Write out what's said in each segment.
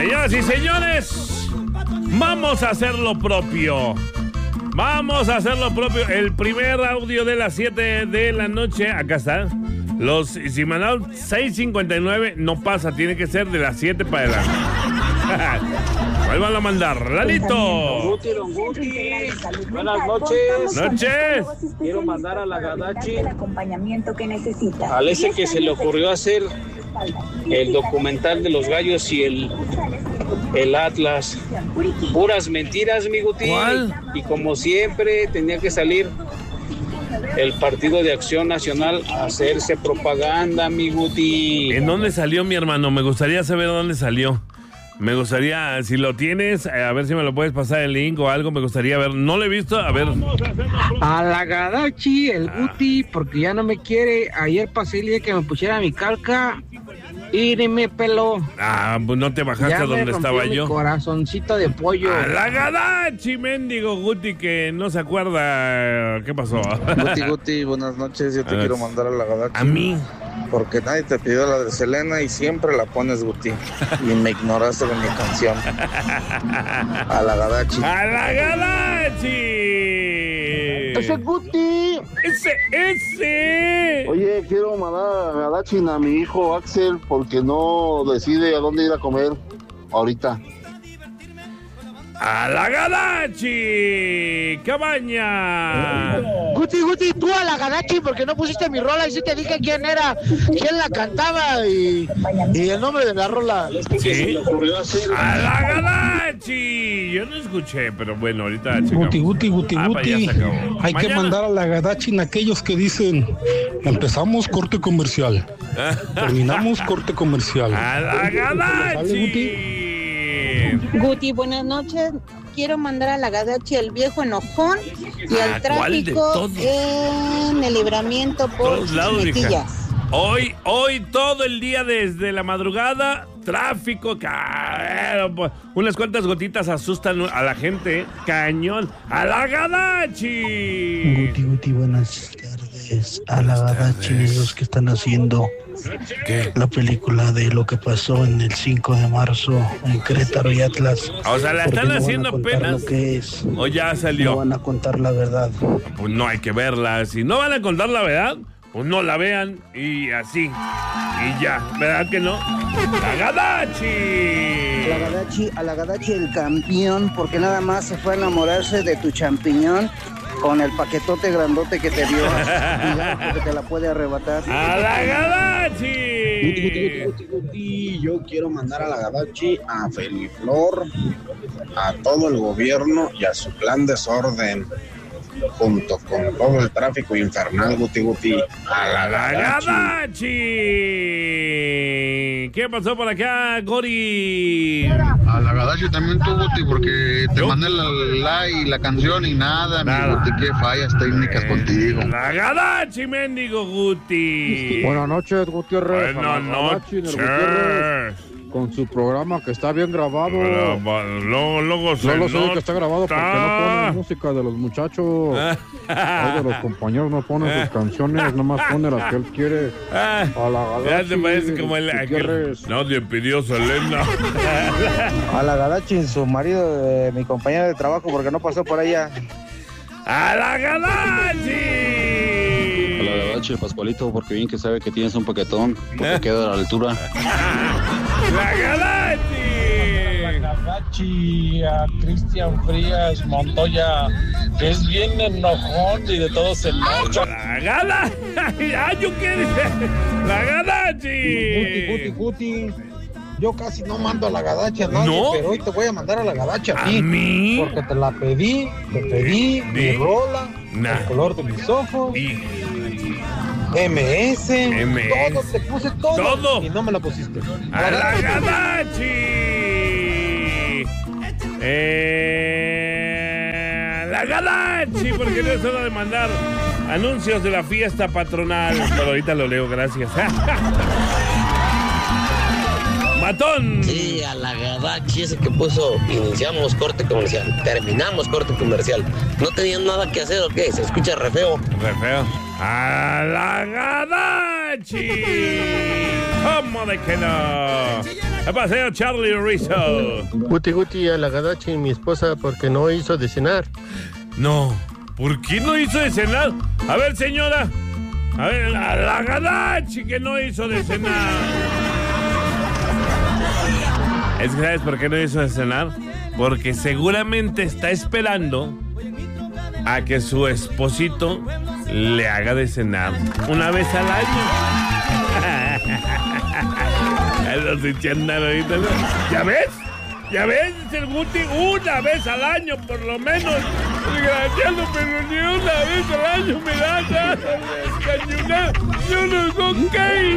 Señoras y señores, vamos a hacer lo propio. Vamos a hacer lo propio. El primer audio de las 7 de la noche. Acá está. Si mandaron 6:59, no pasa. Tiene que ser de las 7 para adelante. Vuelvan a mandar. Lalito. Don Guti. Buenas noches. Noches. Quiero mandar a la Gadachi. El acompañamiento que necesita. Al ese que se le ocurrió hacer el documental de los gallos y el Atlas. Puras mentiras, mi Guti. ¿Cuál? Y como siempre, tenía que salir el Partido de Acción Nacional a hacerse propaganda, mi Guti. ¿En dónde salió, mi hermano? Me gustaría saber dónde salió. Me gustaría, si lo tienes, a ver si me lo puedes pasar el link o algo. Me gustaría ver. No lo he visto, a ver. A la Gadachi, el Guti, porque ya no me quiere. Ayer pasé el día que me pusiera mi calca y ni me peló. Pues no te bajaste Ya a donde me rompió estaba mi yo. corazoncito de pollo. A la Gadachi, mendigo Guti, que no se acuerda. ¿Qué pasó? Guti, buenas noches. Yo te quiero mandar a la Gadachi. A mí. Porque nadie te pidió la de Selena y siempre la pones, Guti. Y me ignoraste de mi canción. A la Gadachi. ¡A la Gadachi! ¡Ese Guti! ¡Ese! Oye, quiero mandar a Gadachi a mi hijo Axel porque no decide a dónde ir a comer ahorita. ¡A la Gadachi! ¡Cabaña! Guti, tú a la Gadachi porque no pusiste mi rola y sí te dije quién era, quién la cantaba y el nombre de la rola. ¿Sí? ¡A la Gadachi! Yo no escuché, pero bueno, ahorita checamos. Guti. Pues ya se acabó. Hay que Mañana. mandar a la Gadachi en aquellos que dicen, empezamos corte comercial, terminamos corte comercial. ¡A la ¿Sale, Gadachi! Guti, buenas noches. Quiero mandar a la Gadachi el viejo enojón y al ¿cuál de tráfico todos? en el libramiento por Todos lados, hija. Metillas. Hoy todo el día desde la madrugada, tráfico, unas cuantas gotitas asustan a la gente, cañón. ¡A la Gadachi! Guti, buenas tardes. A la Gadachi, los que están haciendo la película de lo que pasó en el 5 de marzo en Querétaro y Atlas. O sea, ¿la Porque están no van haciendo a contar apenas? lo que es. ¿O ya salió? No van a contar la verdad. Pues no hay que verla. Si no van a contar la verdad, pues no la vean y así. Y ya, ¿verdad que no? ¡La Gadachi! A la Gadachi el campeón, porque nada más se fue a enamorarse de tu champiñón con el paquetote grandote que te dio. Cuidado porque te la puede arrebatar. ¡A la Gadachi! Guti. Yo quiero mandar a la Gadachi a Feliflor, a todo el gobierno y a su plan desorden, junto con todo el tráfico infernal, Guti. A la Gadachi. ¿Qué pasó por acá, Gori? A la Gadachi también tú, Guti, porque te mandé la canción y nada. Mi Guti, qué fallas técnicas contigo. La Gadachi, mendigo Guti. Buenas noches, Gutiérrez. Buenas noches. Con su programa que está bien grabado. Luego se Solo sé nota. que está grabado porque no pone música de los muchachos. Oye, los compañeros no ponen sus canciones, nomás pone las que él quiere. A la Gadachi. Ya te parece como aquel. Nadie pidió Selena. A la Gadachi, su marido de mi compañero de trabajo, porque no pasó por allá. ¡A la Gadachi! A la Gadachi, Pascualito, porque bien que sabe que tienes un paquetón, porque queda a la altura. ¡La Gadachi! La Gadachi, a Cristian Frías Montoya, que es bien enojón y de todo se enoja. ¡La Gadachi! ¡Ay, yo qué dije! ¡La Gadachi! Guti. Yo casi no mando a la Gadachi a nadie, ¿No? pero hoy te voy a mandar a la Gadachi a ti. ¿A mí? Porque te la pedí, mi rola, Nah. el color de mis ojos, MS, todo, te puse todo. Y no me la pusiste. ¡A la Gadachi! ¡La Gadachi! Porque no es hora de mandar anuncios de la fiesta patronal. Pero ahorita lo leo, gracias. ¡Matón! Sí, a la Gadachi ese que puso, iniciamos corte comercial, terminamos corte comercial. ¿No tenían nada que hacer o qué? Se escucha re feo. Re feo. ¡A la Gadachi! ¿Cómo de que no? ¿Qué paseo, Charlie Rizzo? Guti, a la Gadachi, mi esposa, porque no hizo de cenar. No, ¿por qué no hizo de cenar? A ver, señora. A ver, a la Gadachi que no hizo de cenar. Es que, ¿sabes por qué no hizo de cenar? Porque seguramente está esperando a que su esposito le haga de cenar una vez al año. ¿Ya ves? ¿Ya ves? Es el Guti una vez al año, por lo menos. Desgraciado, pero ni una vez al año me da nada de descañonar. Yo no soy gay.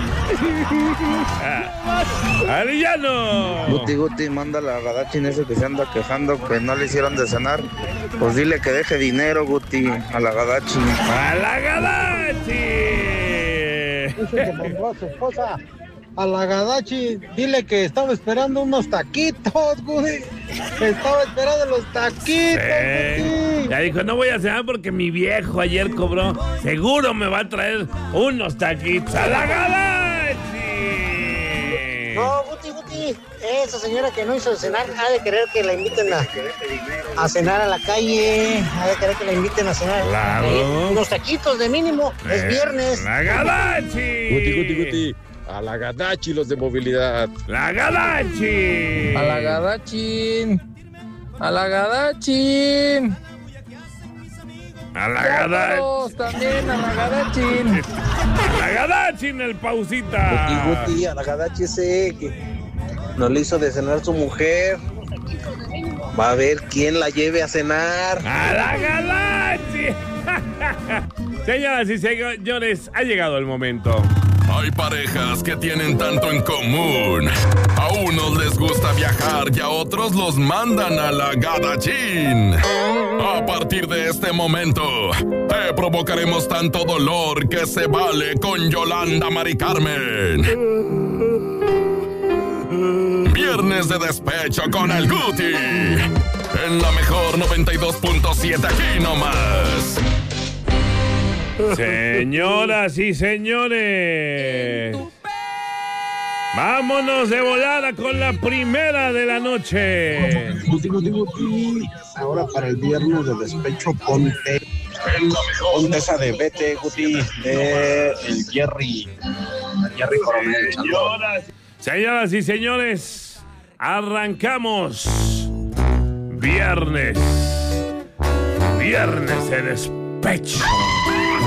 Arellano. Guti, manda a la Gadachi en ese que se anda quejando que no le hicieron de cenar. Pues dile que deje dinero, Guti, a la Gadachi. ¡A la Gadachi! Que mandó a su esposa a la Gadachi, dile que estaba esperando unos taquitos, Guti. Estaba esperando los taquitos, Guti. Ya dijo, no voy a cenar porque mi viejo ayer cobró. Seguro me va a traer unos taquitos. ¡A la Gadachi! No, Guti, esa señora que no hizo de cenar ha de querer que la inviten a cenar a la calle, ha de querer que la inviten a cenar. Claro. Unos taquitos de mínimo, es viernes. ¡La Gadachi! Guti. A la Gadachi, los de movilidad. ¡La Gadachi! A la Gadachi. A la Gadachi. A la Gadachi. También a la Gadachi. A la Gadachi en el pausita. Guti, a la Gadachi ese que no le hizo de cenar su mujer. Va a ver quién la lleve a cenar. ¡A la Gadachi! Señoras y señores, ha llegado el momento. Hay parejas que tienen tanto en común. A unos les gusta viajar y a otros los mandan a la Gadachín. A partir de este momento, te provocaremos tanto dolor que se vale con Yolanda Mari Carmen. Viernes de despecho con el Guti. En la mejor 92.7 aquí nomás. Señoras y señores, vámonos de volada con la primera de la noche. Guti. Ahora para el viernes de despecho, ponte esa de Vete, Guti, de el Jerry Coronel. Señoras y señores, arrancamos. Viernes de despecho.